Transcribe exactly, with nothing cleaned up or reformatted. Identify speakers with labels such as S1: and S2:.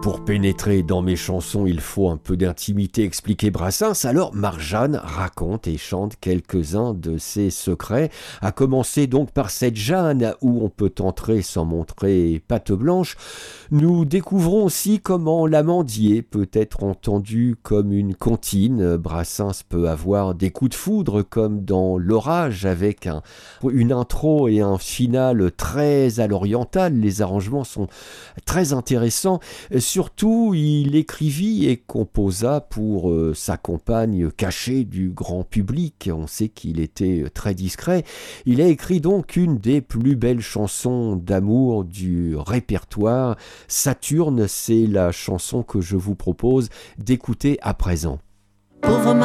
S1: Pour pénétrer dans mes chansons, il faut un peu d'intimité, expliquait Brassens. Alors Marjane raconte et chante quelques-uns de ses secrets, à commencer donc par cette Jeanne où on peut entrer sans montrer patte blanche. Nous découvrons aussi comment l'amandier peut être entendu comme une comptine. Brassens peut avoir des coups de foudre comme dans L'Orage avec un, une intro et un final très à l'oriental. Les arrangements sont très intéressants. Surtout, il écrivit et composa pour euh, sa compagne cachée du grand public. On sait qu'il était très discret. Il a écrit donc une des plus belles chansons d'amour du répertoire. Saturne, c'est la chanson que je vous propose d'écouter à présent.
S2: Pauvre